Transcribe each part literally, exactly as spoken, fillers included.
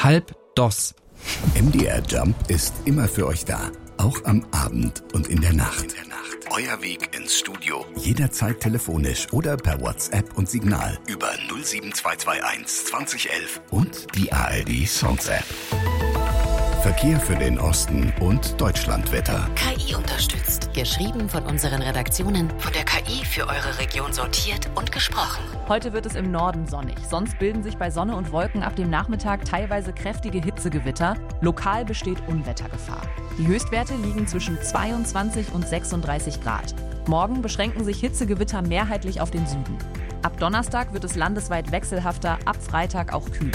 Halb D O S. M D R Jump ist immer für euch da. Auch am Abend und in der Nacht. In der Nacht. Euer Weg ins Studio. Jederzeit telefonisch oder per WhatsApp und Signal. Über null sieben zwei zwei eins zwanzig elf und die A R D Songs App. Verkehr für den Osten und Deutschlandwetter. K I unterstützt. Geschrieben von unseren Redaktionen. Von der K I für eure Region sortiert und gesprochen. Heute wird es im Norden sonnig. Sonst bilden sich bei Sonne und Wolken ab dem Nachmittag teilweise kräftige Hitzegewitter. Lokal besteht Unwettergefahr. Die Höchstwerte liegen zwischen zweiundzwanzig und sechsunddreißig Grad. Morgen beschränken sich Hitzegewitter mehrheitlich auf den Süden. Ab Donnerstag wird es landesweit wechselhafter, ab Freitag auch kühler.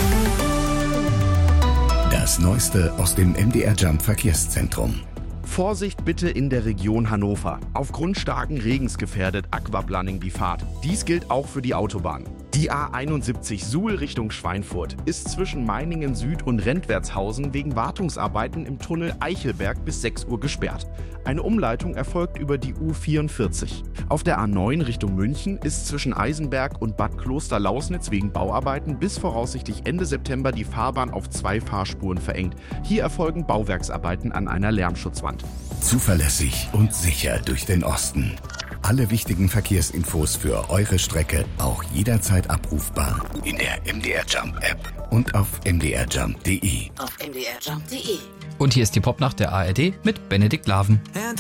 Das Neueste aus dem M D R Jump Verkehrszentrum. Vorsicht bitte in der Region Hannover. Aufgrund starken Regens gefährdet Aquaplaning die Fahrt. Dies gilt auch für die Autobahn. Die A einundsiebzig Suhl Richtung Schweinfurt ist zwischen Meiningen Süd und Rentwertshausen wegen Wartungsarbeiten im Tunnel Eichelberg bis sechs Uhr gesperrt. Eine Umleitung erfolgt über die U vierundvierzig. Auf der A neun Richtung München ist zwischen Eisenberg und Bad Kloster-Lausnitz wegen Bauarbeiten bis voraussichtlich Ende September die Fahrbahn auf zwei Fahrspuren verengt. Hier erfolgen Bauwerksarbeiten an einer Lärmschutzwand. Zuverlässig und sicher durch den Osten. Alle wichtigen Verkehrsinfos für eure Strecke auch jederzeit abrufbar in der M D R Jump App und auf m d r jump punkt d e. Auf m d r jump punkt d e. Und hier ist die Popnacht der A R D mit Benedikt Laven.